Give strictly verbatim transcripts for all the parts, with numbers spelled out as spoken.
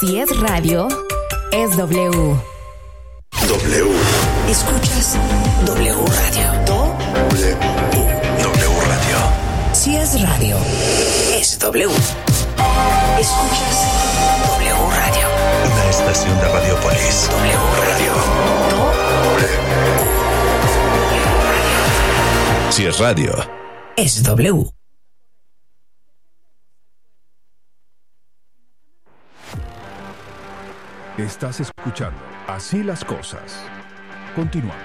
Si es radio, es W. W. Escuchas W Radio. W. W Radio. Si es radio, es W. Escuchas W Radio. Una estación de Radiopolis. W Radio. W. Si es radio, es W. Estás escuchando Así las Cosas. Continuamos.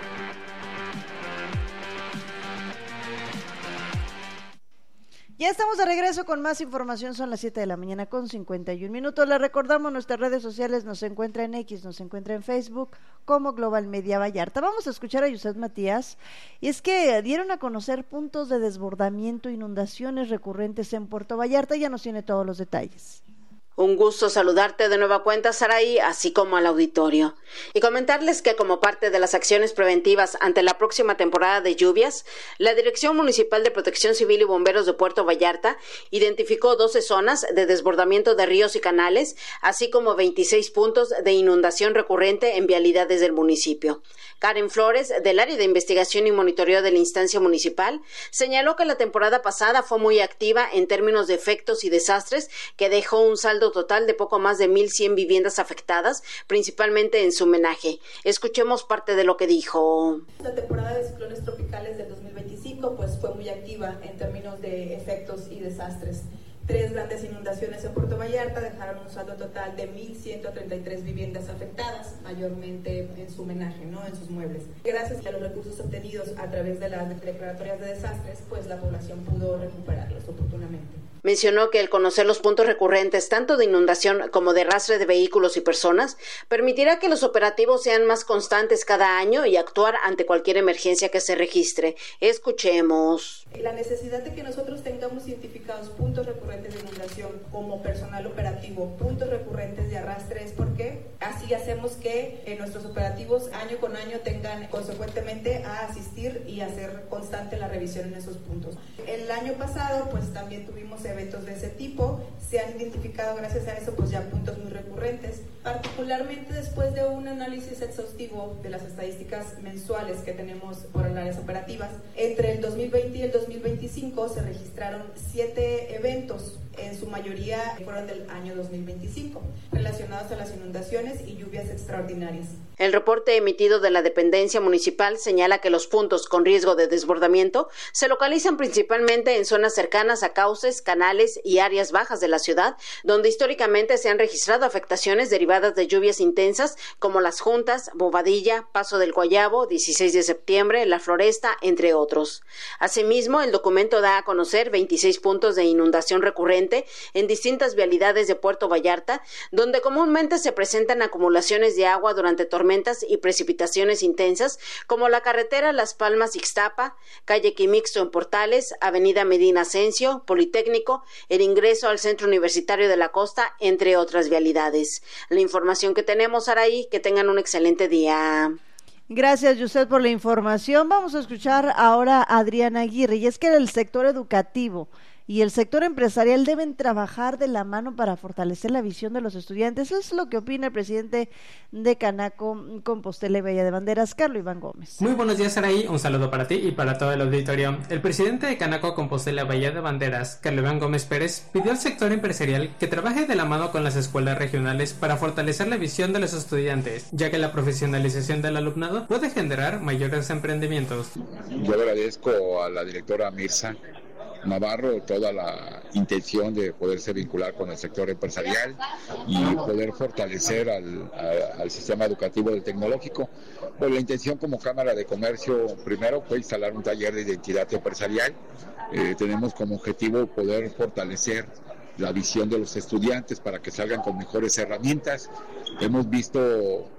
Ya estamos de regreso con más información, son las siete de la mañana con cincuenta y un minutos. Les recordamos, nuestras redes sociales nos encuentra en X, nos encuentra en Facebook como Global Media Vallarta. Vamos a escuchar a Yuset Matías, y es que dieron a conocer puntos de desbordamiento e inundaciones recurrentes en Puerto Vallarta. Ya nos tiene todos los detalles. Un gusto saludarte de nueva cuenta, Saraí, así como al auditorio. Y comentarles que como parte de las acciones preventivas ante la próxima temporada de lluvias, la Dirección Municipal de Protección Civil y Bomberos de Puerto Vallarta identificó doce zonas de desbordamiento de ríos y canales, así como veintiséis puntos de inundación recurrente en vialidades del municipio. Karen Flores, del área de investigación y monitoreo de la instancia municipal, señaló que la temporada pasada fue muy activa en términos de efectos y desastres, que dejó un saldo total de poco más de mil cien viviendas afectadas, principalmente en su homenaje. Escuchemos parte de lo que dijo. La temporada de ciclones tropicales del dos mil veinticinco pues fue muy activa en términos de efectos y desastres. Tres grandes inundaciones en Puerto Vallarta dejaron un saldo total de mil ciento treinta y tres viviendas afectadas, mayormente en su homenaje, ¿no? En sus muebles. Gracias a los recursos obtenidos a través de las declaratorias de desastres, pues la población pudo recuperarlos oportunamente. Mencionó que el conocer los puntos recurrentes tanto de inundación como de arrastre de vehículos y personas permitirá que los operativos sean más constantes cada año y actuar ante cualquier emergencia que se registre. Escuchemos. La necesidad de que nosotros tengamos identificados puntos recurrentes de inundación como personal operativo, puntos recurrentes de arrastre, es porque así hacemos que eh, nuestros operativos año con año tengan consecuentemente a asistir y hacer constante la revisión en esos puntos. El año pasado pues también tuvimos eventos de ese tipo, se han identificado gracias a eso pues ya puntos muy recurrentes, particularmente después de un análisis exhaustivo de las estadísticas mensuales que tenemos por áreas operativas. Entre el dos mil veinte y el dos mil veinticinco se registraron siete eventos, en su mayoría fueron del año dos mil veinticinco, relacionados a las inundaciones y lluvias extraordinarias. El reporte emitido de la dependencia municipal señala que los puntos con riesgo de desbordamiento se localizan principalmente en zonas cercanas a cauces, canales y áreas bajas de la ciudad, donde históricamente se han registrado afectaciones derivadas de lluvias intensas como Las Juntas, Bobadilla, Paso del Guayabo, dieciséis de septiembre, La Floresta, entre otros. Asimismo, el documento da a conocer veintiséis puntos de inundación recurrente en distintas vialidades de Puerto Vallarta, donde comúnmente se presentan acumulaciones de agua durante tormentas y precipitaciones intensas, como la carretera Las Palmas-Ixtapa, calle Quimixto en Portales, avenida Medina Asensio, Politécnico, el ingreso al Centro Universitario de la Costa, entre otras vialidades. La información que tenemos, Araí, que tengan un excelente día. Gracias, Yuset, por la información. Vamos a escuchar ahora a Adriana Aguirre, y es que el sector educativo y el sector empresarial deben trabajar de la mano para fortalecer la visión de los estudiantes. Eso es lo que opina el presidente de Canaco Compostela y Bahía de Banderas, Carlos Iván Gómez. Muy buenos días, Saraí. Un saludo para ti y para todo el auditorio. El presidente de Canaco Compostela Bahía de Banderas, Carlos Iván Gómez Pérez, pidió al sector empresarial que trabaje de la mano con las escuelas regionales para fortalecer la visión de los estudiantes, ya que la profesionalización del alumnado puede generar mayores emprendimientos. Yo agradezco a la directora Mirza Navarro toda la intención de poderse vincular con el sector empresarial y poder fortalecer al, a, al sistema educativo del tecnológico. Pues la intención como Cámara de Comercio primero fue instalar un taller de identidad empresarial. Eh, tenemos como objetivo poder fortalecer la visión de los estudiantes para que salgan con mejores herramientas. Hemos visto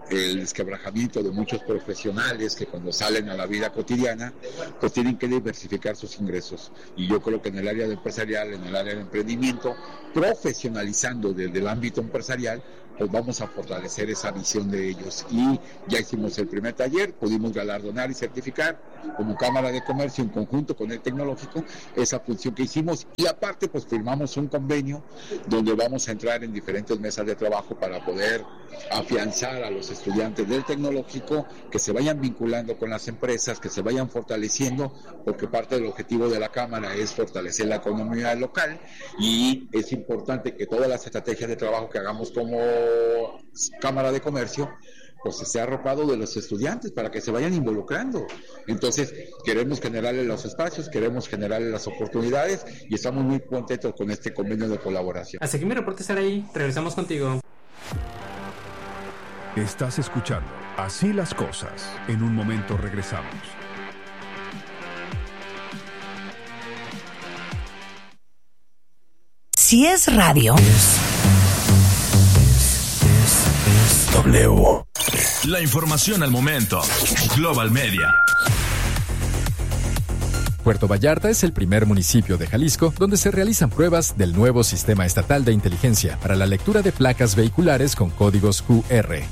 el desquebrajamiento de muchos profesionales que cuando salen a la vida cotidiana pues tienen que diversificar sus ingresos, y yo creo que en el área empresarial, en el área de emprendimiento, profesionalizando desde el ámbito empresarial, pues vamos a fortalecer esa visión de ellos. Y ya hicimos el primer taller, pudimos galardonar y certificar como Cámara de Comercio en conjunto con el Tecnológico esa función que hicimos, y aparte pues firmamos un convenio donde vamos a entrar en diferentes mesas de trabajo para poder afianzar a los estudiantes del Tecnológico, que se vayan vinculando con las empresas, que se vayan fortaleciendo, porque parte del objetivo de la Cámara es fortalecer la economía local, y es importante que todas las estrategias de trabajo que hagamos como Cámara de Comercio pues esté arropado de los estudiantes para que se vayan involucrando. Entonces queremos generarles los espacios, queremos generarles las oportunidades, y estamos muy contentos con este convenio de colaboración. Hasta aquí mi reporte, Saraí. Regresamos contigo. Estás escuchando Así las Cosas. En un momento regresamos. Si es radio, W. La información al momento. Global Media. Puerto Vallarta es el primer municipio de Jalisco donde se realizan pruebas del nuevo Sistema Estatal de Inteligencia para la lectura de placas vehiculares con códigos Q R.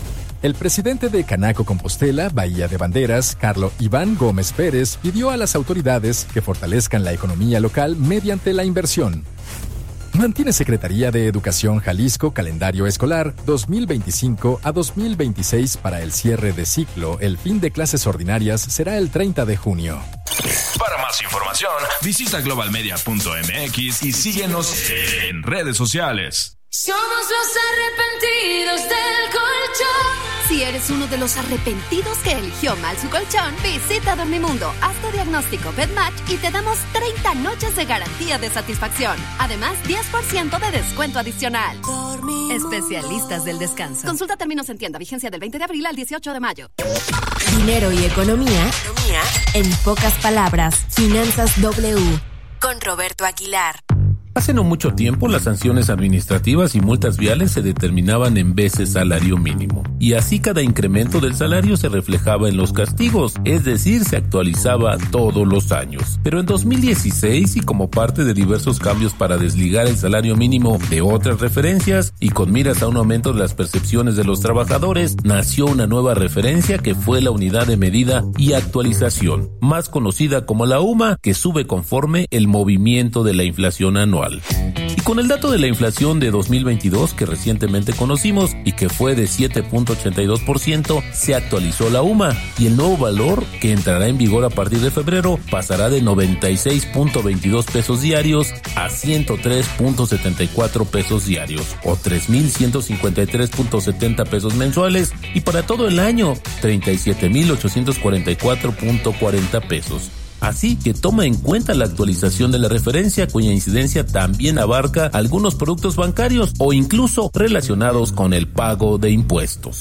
El presidente de Canaco Compostela, Bahía de Banderas, Carlo Iván Gómez Pérez, pidió a las autoridades que fortalezcan la economía local mediante la inversión. Mantiene Secretaría de Educación Jalisco calendario escolar dos mil veinticinco a dos mil veintiséis para el cierre de ciclo. El fin de clases ordinarias será el treinta de junio. Para más información, visita global media punto m x y síguenos en redes sociales. Somos los arrepentidos del colchón. Si eres uno de los arrepentidos que eligió mal su colchón, visita Dormimundo, haz tu diagnóstico BedMatch y te damos treinta noches de garantía de satisfacción. Además, diez por ciento de descuento adicional. Dormimundo. Especialistas del descanso. Consulta términos en tienda, vigencia del veinte de abril al dieciocho de mayo. Dinero y economía, economía. En pocas palabras, Finanzas W. Con Roberto Aguilar. Hace no mucho tiempo, las sanciones administrativas y multas viales se determinaban en veces salario mínimo, y así cada incremento del salario se reflejaba en los castigos, es decir, se actualizaba todos los años. Pero en dos mil dieciséis, y como parte de diversos cambios para desligar el salario mínimo de otras referencias, y con miras a un aumento de las percepciones de los trabajadores, nació una nueva referencia que fue la unidad de medida y actualización, más conocida como la U M A, que sube conforme el movimiento de la inflación anual. Y con el dato de la inflación de dos mil veintidós que recientemente conocimos y que fue de siete punto ochenta y dos por ciento, se actualizó la U M A, y el nuevo valor, que entrará en vigor a partir de febrero, pasará de noventa y seis punto veintidós pesos diarios a ciento tres punto setenta y cuatro pesos diarios, o tres mil ciento cincuenta y tres punto setenta pesos mensuales, y para todo el año treinta y siete mil ochocientos cuarenta y cuatro punto cuarenta pesos. Así que toma en cuenta la actualización de la referencia, cuya incidencia también abarca algunos productos bancarios o incluso relacionados con el pago de impuestos.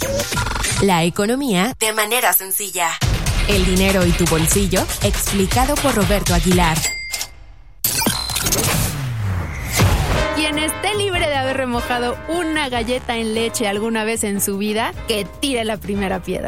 La economía de manera sencilla. El dinero y tu bolsillo, explicado por Roberto Aguilar. Quien esté libre de haber remojado una galleta en leche alguna vez en su vida, que tire la primera piedra.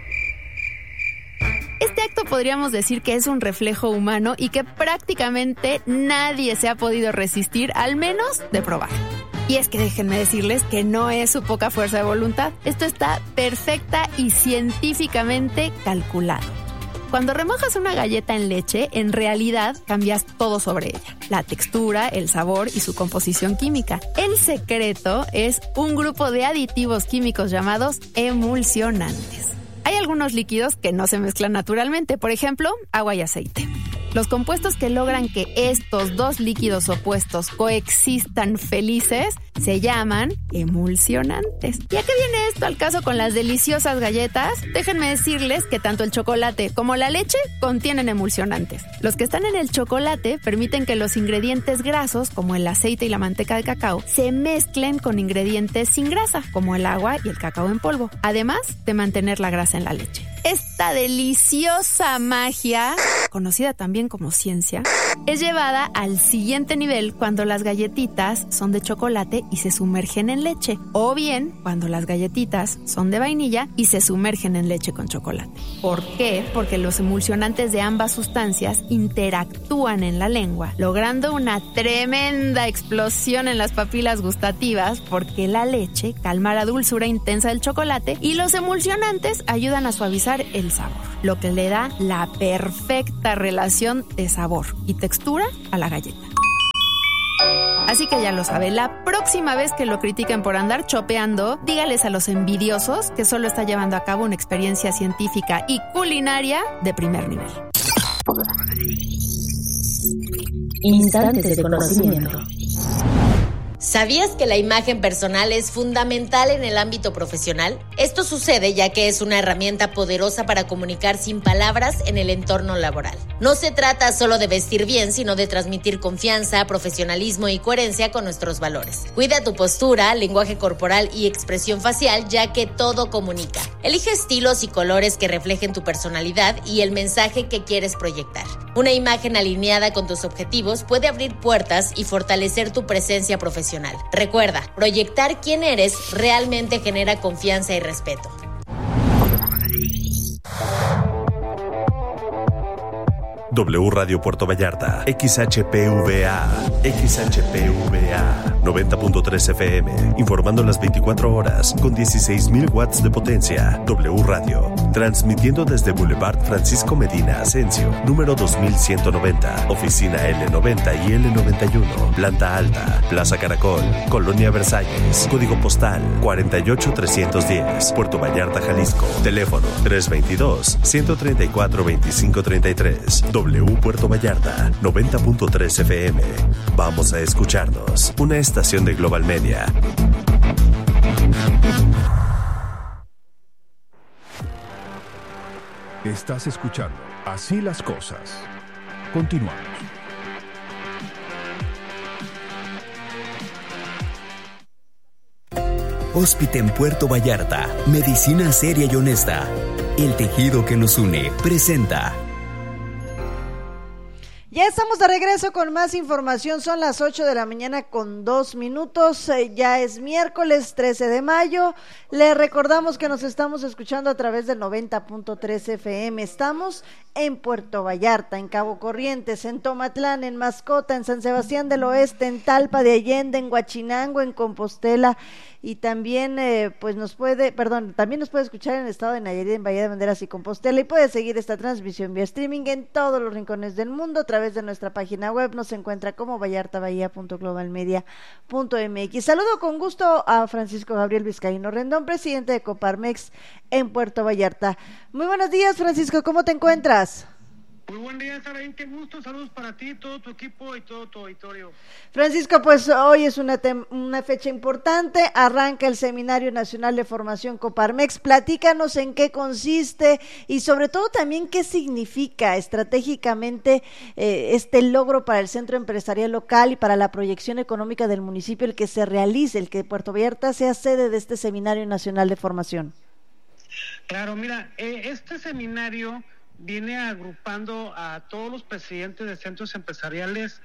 Este acto podríamos decir que es un reflejo humano y que prácticamente nadie se ha podido resistir, al menos de probar. Y es que déjenme decirles que no es su poca fuerza de voluntad. Esto está perfecta y científicamente calculado. Cuando remojas una galleta en leche, en realidad cambias todo sobre ella: la textura, el sabor y su composición química. El secreto es un grupo de aditivos químicos llamados emulsionantes. Hay algunos líquidos que no se mezclan naturalmente, por ejemplo, agua y aceite. Los compuestos que logran que estos dos líquidos opuestos coexistan felices se llaman emulsionantes. ¿Y a qué viene esto al caso con las deliciosas galletas? Déjenme decirles que tanto el chocolate como la leche contienen emulsionantes. Los que están en el chocolate permiten que los ingredientes grasos, como el aceite y la manteca de cacao, se mezclen con ingredientes sin grasa, como el agua y el cacao en polvo, además de mantener la grasa en la leche. Esta deliciosa magia conocida también como ciencia, es llevada al siguiente nivel cuando las galletitas son de chocolate y se sumergen en leche, o bien cuando las galletitas son de vainilla y se sumergen en leche con chocolate. ¿Por qué? Porque los emulsionantes de ambas sustancias interactúan en la lengua, logrando una tremenda explosión en las papilas gustativas, porque la leche calma la dulzura intensa del chocolate y los emulsionantes ayudan a suavizar el sabor, lo que le da la perfecta relación de sabor y textura a la galleta. Así que ya lo sabe, la próxima vez que lo critiquen por andar chopeando, dígales a los envidiosos que solo está llevando a cabo una experiencia científica y culinaria de primer nivel. Instantes de conocimiento. ¿Sabías que la imagen personal es fundamental en el ámbito profesional? Esto sucede ya que es una herramienta poderosa para comunicar sin palabras en el entorno laboral. No se trata solo de vestir bien, sino de transmitir confianza, profesionalismo y coherencia con nuestros valores. Cuida tu postura, lenguaje corporal y expresión facial, ya que todo comunica. Elige estilos y colores que reflejen tu personalidad y el mensaje que quieres proyectar. Una imagen alineada con tus objetivos puede abrir puertas y fortalecer tu presencia profesional. Recuerda, proyectar quién eres realmente genera confianza y respeto. W Radio Puerto Vallarta, X H P V A, X H P V A, noventa punto tres F M, informando las veinticuatro horas con dieciséis mil watts de potencia. W Radio, transmitiendo desde Boulevard Francisco Medina Asensio, número dos mil ciento noventa, oficina L noventa y L noventa y uno, planta alta, Plaza Caracol, Colonia Versalles, código postal cuarenta y ocho trescientos diez, Puerto Vallarta, Jalisco, teléfono tres veintidós, ciento treinta y cuatro, veinticinco treinta y tres. W Puerto Vallarta, noventa punto tres F M. Vamos a escucharnos. Una estación de Global Media. Estás escuchando Así las Cosas. Continuamos. Hóspite en Puerto Vallarta. Medicina seria y honesta. El tejido que nos une presenta. Ya estamos de regreso con más información, son las ocho de la mañana con dos minutos, eh, ya es miércoles trece de mayo, le recordamos que nos estamos escuchando a través del noventa punto tres F M, estamos en Puerto Vallarta, en Cabo Corrientes, en Tomatlán, en Mascota, en San Sebastián del Oeste, en Talpa de Allende, en Huachinango, en Compostela, y también eh, pues nos puede, perdón, también nos puede escuchar en el estado de Nayarit, en Bahía de Banderas y Compostela, y puede seguir esta transmisión vía streaming en todos los rincones del mundo a través de nuestra página web, nos encuentra como vallartabahía punto global media punto m x. Saludo con gusto a Francisco Gabriel Vizcaíno Rendón, presidente de Coparmex en Puerto Vallarta. Muy buenos días, Francisco, ¿cómo te encuentras? Muy buen día, Saraín, qué gusto, saludos para ti, todo tu equipo y todo tu auditorio. Francisco, pues hoy es una, tem- una fecha importante, arranca el Seminario Nacional de Formación Coparmex, platícanos en qué consiste y sobre todo también qué significa estratégicamente eh, este logro para el centro empresarial local y para la proyección económica del municipio, el que se realice, el que Puerto Vallarta sea sede de este Seminario Nacional de Formación. Claro, mira, eh, este seminario viene agrupando a todos los presidentes de centros empresariales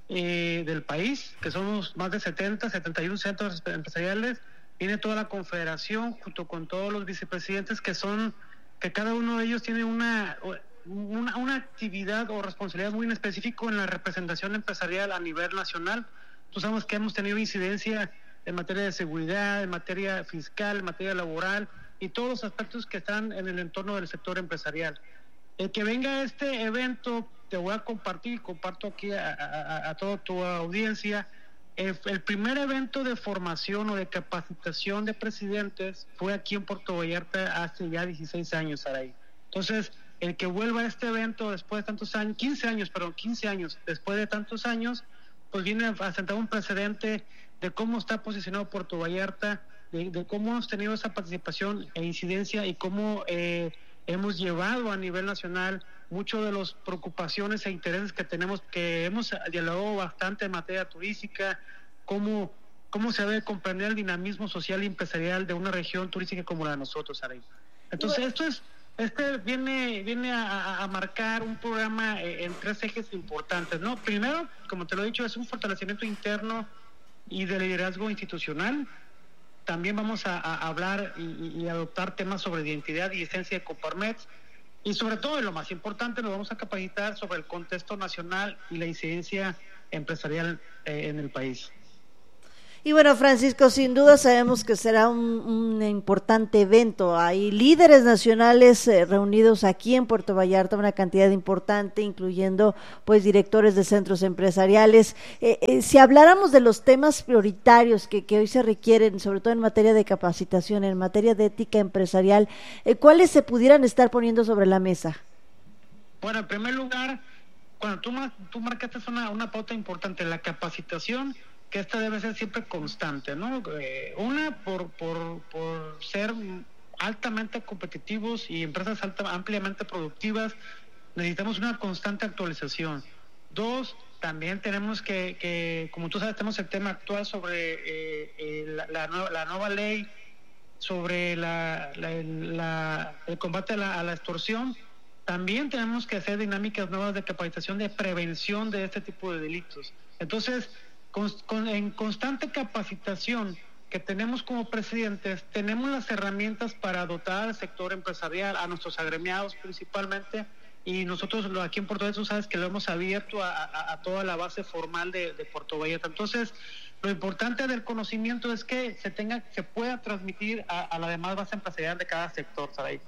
eh, del país, que son más de setenta, setenta y uno centros empresariales. Viene toda la confederación junto con todos los vicepresidentes que son, que cada uno de ellos tiene una, una, una actividad o responsabilidad muy en específico en la representación empresarial a nivel nacional. Tú sabes que hemos tenido incidencia en materia de seguridad, en materia fiscal, en materia laboral y todos los aspectos que están en el entorno del sector empresarial. El que venga a este evento, te voy a compartir, comparto aquí a, a, a toda tu audiencia, el, el primer evento de formación o de capacitación de presidentes fue aquí en Puerto Vallarta hace ya dieciséis años, Saraí. Entonces, el que vuelva a este evento después de tantos años, quince años, perdón, quince años, después de tantos años, pues viene a sentar un precedente de cómo está posicionado Puerto Vallarta, de, de cómo hemos tenido esa participación e incidencia y cómo eh, hemos llevado a nivel nacional muchas de las preocupaciones e intereses que tenemos, que hemos dialogado bastante en materia turística, cómo, cómo se debe comprender el dinamismo social y empresarial de una región turística como la de nosotros, Aray. Entonces, esto es Este viene viene a, a marcar un programa eh, en tres ejes importantes, ¿no? Primero, como te lo he dicho, es un fortalecimiento interno y de liderazgo institucional. También vamos a, a hablar y, y adoptar temas sobre identidad y esencia de Coparmex. Y sobre todo, y lo más importante, nos vamos a capacitar sobre el contexto nacional y la incidencia empresarial eh, en el país. Y bueno, Francisco, sin duda sabemos que será un, un importante evento. Hay líderes nacionales eh, reunidos aquí en Puerto Vallarta, una cantidad importante, incluyendo pues directores de centros empresariales. Eh, eh, si habláramos de los temas prioritarios que, que hoy se requieren, sobre todo en materia de capacitación, en materia de ética empresarial, eh, ¿cuáles se pudieran estar poniendo sobre la mesa? Bueno, en primer lugar, cuando tú, tú marcaste una, una pauta importante, la capacitación, que esta debe ser siempre constante, ¿no? Eh, una, por, por, por ser altamente competitivos y empresas alta, ampliamente productivas, necesitamos una constante actualización. Dos, también tenemos que, que como tú sabes, tenemos el tema actual sobre eh, eh, la, la, nueva, la nueva ley sobre la, la, la, el combate a la, a la extorsión. También tenemos que hacer dinámicas nuevas de capacitación de prevención de este tipo de delitos. Entonces, Con, con, en constante capacitación que tenemos como presidentes, tenemos las herramientas para dotar al sector empresarial, a nuestros agremiados principalmente, y nosotros aquí en Puerto Vallarta, tú sabes que lo hemos abierto a, a, a toda la base formal de, de Puerto Vallarta. Entonces, lo importante del conocimiento es que se tenga, se pueda transmitir a, a la demás base empresarial de cada sector, Saray.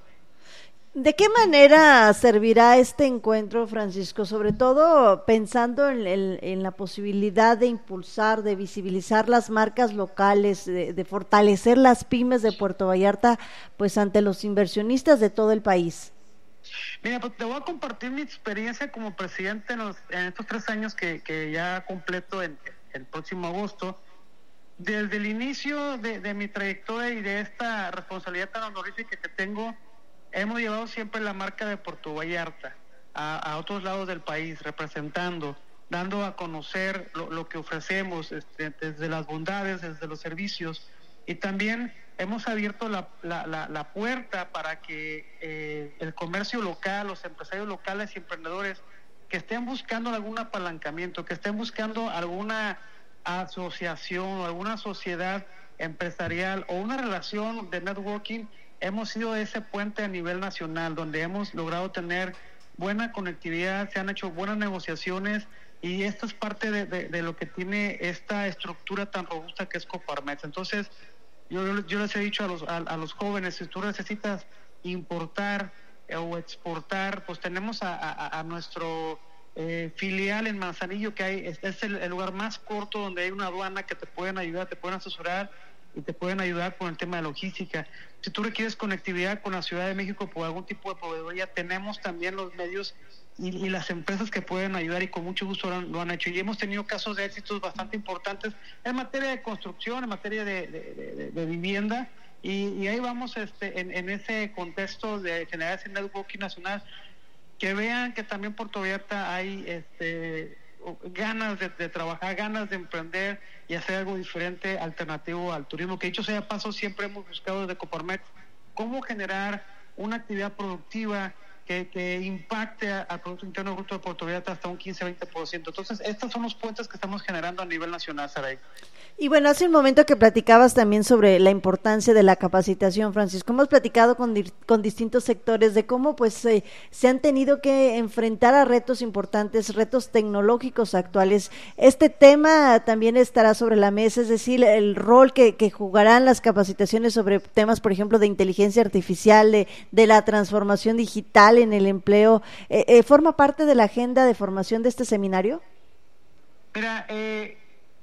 ¿De qué manera servirá este encuentro, Francisco? Sobre todo pensando en, en, en la posibilidad de impulsar, de visibilizar las marcas locales, de, de fortalecer las pymes de Puerto Vallarta, pues ante los inversionistas de todo el país. Mira, pues te voy a compartir mi experiencia como presidente en, los, en estos tres años que, que ya completo en, el próximo agosto. Desde el inicio de, de mi trayectoria y de esta responsabilidad tan honorífica que tengo, hemos llevado siempre la marca de Puerto Vallarta a, a otros lados del país, representando, dando a conocer lo, lo que ofrecemos, este, desde las bondades, desde los servicios, y también hemos abierto la, la, la, la puerta para que eh, el comercio local, los empresarios locales y emprendedores que estén buscando algún apalancamiento, que estén buscando alguna asociación o alguna sociedad empresarial o una relación de networking, hemos sido ese puente a nivel nacional, donde hemos logrado tener buena conectividad, se han hecho buenas negociaciones, y esto es parte de, de, de lo que tiene esta estructura tan robusta que es Coparmex. Entonces, yo, yo les he dicho a los, a, a los jóvenes, si tú necesitas importar eh, o exportar, pues tenemos a, a, a nuestro eh, filial en Manzanillo, que hay, es, es el, el lugar más corto donde hay una aduana que te pueden ayudar, te pueden asesorar y te pueden ayudar con el tema de logística. Si tú requieres conectividad con la Ciudad de México por algún tipo de proveedoría, tenemos también los medios y, y las empresas que pueden ayudar, y con mucho gusto lo han, lo han hecho. Y hemos tenido casos de éxitos bastante importantes en materia de construcción, en materia de, de, de, de vivienda, y, y ahí vamos este, en, en ese contexto de generar ese networking nacional, que vean que también Puerto Vallarta hay este ganas de, de trabajar, ganas de emprender y hacer algo diferente, alternativo al turismo, que dicho sea de paso, siempre hemos buscado desde Coparmex cómo generar una actividad productiva que, que impacte al Producto Interno Bruto de Puerto Vallarta hasta un quince a veinte por ciento. Entonces, estos son los puentes que estamos generando a nivel nacional, Saray. Y bueno, hace un momento que platicabas también sobre la importancia de la capacitación, Francisco. Hemos platicado con, con distintos sectores de cómo pues eh, se han tenido que enfrentar a retos importantes, retos tecnológicos actuales. Este tema también estará sobre la mesa, es decir, el rol que, que jugarán las capacitaciones sobre temas, por ejemplo, de inteligencia artificial, de, de la transformación digital en el empleo. Eh, eh, ¿Forma parte de la agenda de formación de este seminario? Mira, eh...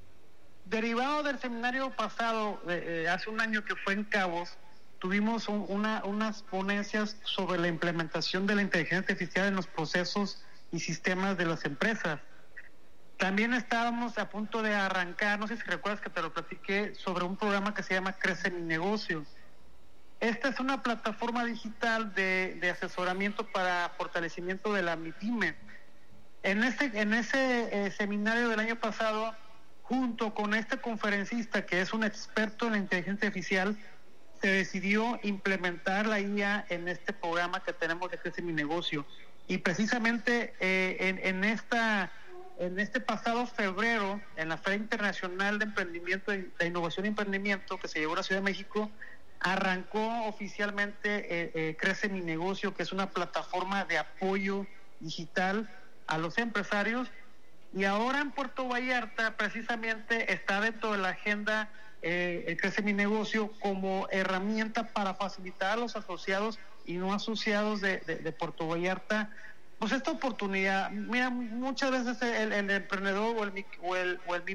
derivado del seminario pasado, eh, hace un año que fue en Cabos, tuvimos un, una, unas ponencias sobre la implementación de la inteligencia artificial en los procesos y sistemas de las empresas. También estábamos a punto de arrancar, no sé si recuerdas que te lo platiqué, sobre un programa que se llama Crece mi Negocio. Esta es una plataforma digital de, de asesoramiento para fortalecimiento de la MIPYME. En ese, en ese eh, seminario del año pasado, junto con este conferencista que es un experto en la inteligencia artificial, se decidió implementar la I A en este programa que tenemos de Crece Mi Negocio. Y precisamente eh, en, en esta en este pasado febrero, en la Feria Internacional de Emprendimiento, de Innovación y Emprendimiento que se llevó a la Ciudad de México, arrancó oficialmente eh, eh, Crece Mi Negocio, que es una plataforma de apoyo digital a los empresarios. Y ahora en Puerto Vallarta precisamente está dentro de la agenda eh, el Crece Mi Negocio como herramienta para facilitar a los asociados y no asociados de, de, de Puerto Vallarta pues esta oportunidad. Mira, muchas veces el, el emprendedor o el, o el, o el